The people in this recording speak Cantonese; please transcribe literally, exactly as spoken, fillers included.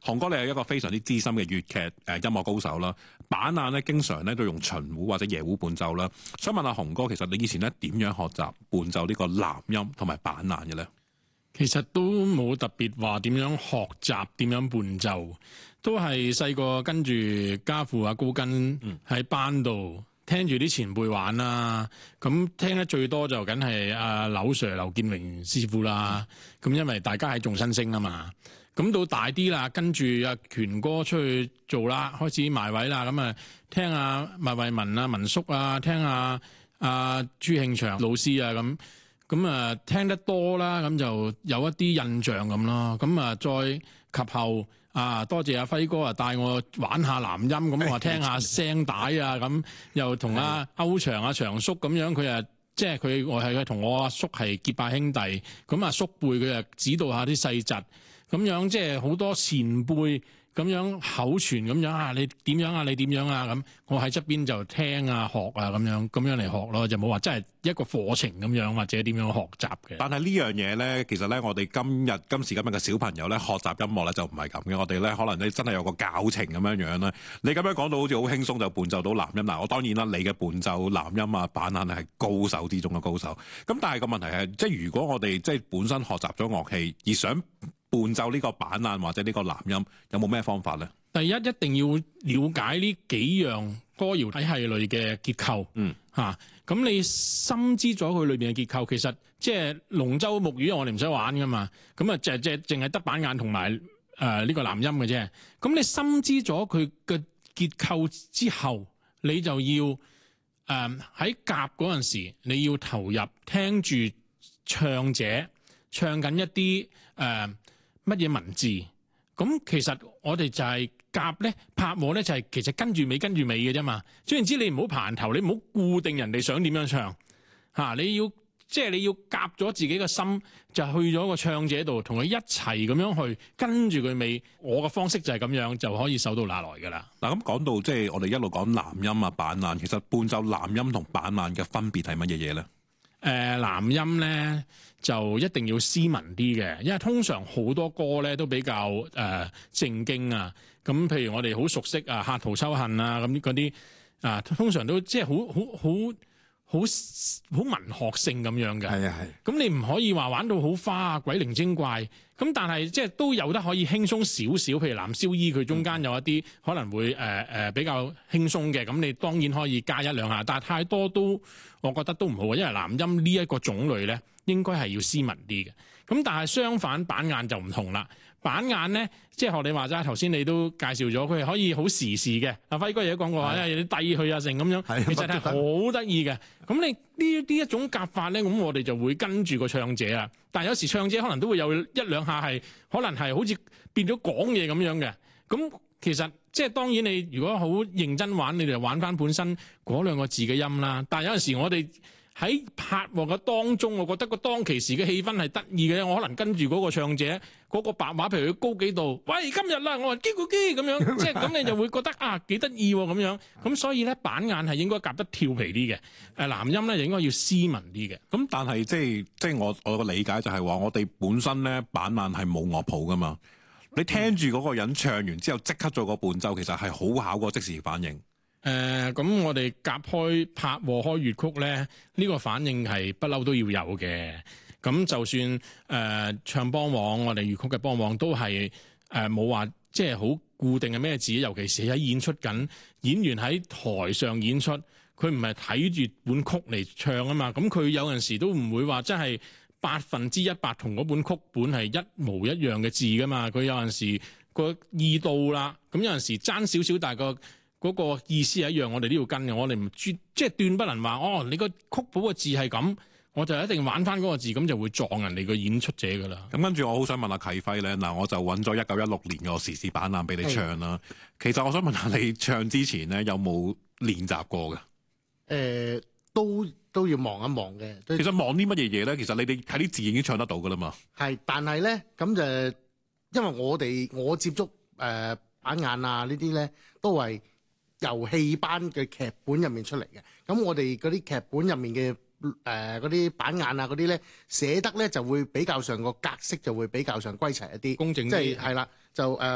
雄哥，你係一個非常之資深嘅粵劇誒音樂高手啦，板眼咧經常咧都用秦胡或者椰胡伴奏啦。想問下雄哥，其實你以前咧點樣學習伴奏呢個南音同埋板眼嘅咧？ 其實都冇特別話點樣學習點樣伴奏，都係細個跟住家父阿高根喺班度聽住啲前輩玩啦。咁聽得最多就梗係阿柳 Sir 劉建榮師傅啦。咁因為大家係眾新星啊嘛。咁到大啲啦，跟住阿權哥出去做啦，開始埋位啦。咁啊，聽阿麥慧文啊、文叔啊，聽下阿朱慶祥老師啊，咁咁啊，聽得多啦，咁就有一啲印象咁咯。咁啊，再及後啊，多謝阿輝哥啊，帶我玩下南音，咁我話聽下聲帶啊，咁又同阿歐祥阿祥叔咁樣，佢啊，即係佢我係佢同我阿叔係結拜兄弟，咁啊叔輩佢啊指導下啲細侄。咁樣即係好多前輩咁樣口傳咁樣啊，你點樣啊？你點樣啊？咁我喺側邊就聽啊、學啊咁樣咁樣嚟學咯，就冇話真係一個課程咁樣或者點樣學習嘅。 但係呢樣嘢咧，其實咧，我哋今日今時今日嘅小朋友咧，學習音樂咧就唔係咁嘅。我哋咧可能咧真係有個教程咁樣樣啦。你咁樣講到好似好輕鬆就伴奏到南音嗱，我當然啦，你嘅伴奏南音啊、板眼係高手之中嘅高手。咁但係個問題係，即係如果我哋即係本身學習咗樂器而想伴奏呢個板眼或者呢個南音，有冇咩方法咧？ 第一，一定要了解呢幾樣歌謠體系類嘅結構。嗯，嚇，咁你深知咗佢裏邊嘅結構，其實即係龍舟木魚，我哋唔使玩噶嘛。咁啊，就就淨係得板眼同埋誒呢個南音嘅啫。咁你深知咗佢嘅結構之後，你就要誒喺夾嗰陣時，你要投入聽住唱者唱緊一啲誒乜嘢文字。咁其實我哋就係夾咧拍和咧，就係其實跟住尾跟住尾嘅啫嘛。總言之，你唔好盤頭，你唔好固定人哋想點樣唱嚇，你要即係你要夾咗自己嘅心，就去咗個唱者度，同佢一齊咁樣去跟住佢尾。我嘅方式就係咁樣，就可以手到拿來㗎啦。 嗱，咁講到即係我哋一路講南音啊、板眼，其實伴奏南音同板眼嘅分別係乜嘢嘢咧？ 誒、呃、南音咧就一定要斯文啲嘅，因為通常好多歌咧都比較誒、呃、正經啊。咁譬如我哋好熟悉啊，客途秋恨啊，咁嗰啲啊，通常都即係好好好好好文學性咁樣嘅。係啊係。咁你唔可以話玩到好花啊、鬼靈精怪。咁但係即係都有得可以輕鬆少少，譬如藍燒衣佢中間有一啲可能會誒誒、呃呃、比較輕鬆嘅，咁你當然可以加一兩下，但係太多都我覺得都唔好，因為南音呢一個種類咧應該係要斯文啲嘅。咁但係相反板眼就唔同啦，板眼咧即係學你話齋，頭先你都介紹咗，佢係可以好時事嘅。阿輝哥亦都講過話，有啲低去啊成咁樣，其實係好得意嘅。咁你呢呢一種夾法咧，咁我哋就會跟住個唱者啦。但係有時唱者可能都會有一兩下係可能係好似變咗講嘢咁樣嘅。咁其實即係當然你如果好認真玩，你哋就玩翻本身嗰兩個字嘅音啦。但係有陣時我哋喺拍和嘅當中，我覺得個當其時嘅氣氛係得意嘅。我可能跟住嗰個唱者嗰、嗰個白話，譬如佢高幾度，喂今日啦，我話基咕基咁樣，即係咁你就會覺得啊幾得意喎咁樣。咁所以咧板眼係應該夾得跳皮啲嘅，誒南音咧就應該要斯文啲嘅。咁但係即係即係我我個理解就係話，我哋本身咧板眼係冇樂譜噶嘛。你聽住嗰個人唱完之後，即刻做個伴奏，其實係好考個即時反應。 誒、呃、咁我哋夾開拍和開粵曲咧，呢、呢個反應係不嬲都要有嘅。咁就算誒、呃、唱梆黃，我哋粵曲嘅梆黃都係誒冇話即係好固定嘅咩字，尤其是喺演出緊，演員喺台上演出，佢唔係睇住本曲嚟唱啊嘛。咁佢有陣時都唔會話真係百分之一百同嗰本曲本係一模一樣嘅字噶嘛。佢有陣時個意到啦，咁有陣時爭少少，但係個嗰個意思係一樣，我哋都要跟嘅。我哋唔專即係斷不能話哦，你個曲譜嘅字係咁，我就一定玩翻嗰個字，咁就會撞人哋個演出者噶啦。 咁跟住我好想問下啟輝咧，嗱我就揾咗一九一六年個時事板眼俾你唱啦。其實我想問下你唱之前咧有冇練習過嘅？誒、 呃，都都要望一望嘅。 其實望啲乜嘢嘢咧？其實你哋睇啲字已經唱得到噶啦嘛。係， 但係咧咁就因為我哋我接觸誒、呃、板眼啊呢啲咧都係由戲班嘅劇本入面出嚟嘅，咁我哋嗰啲劇本入面嘅誒嗰啲板眼啊嗰啲咧寫得咧就會比較上個格式就會比較上歸齊一啲， 公正啲， 即係係啦，就誒。呃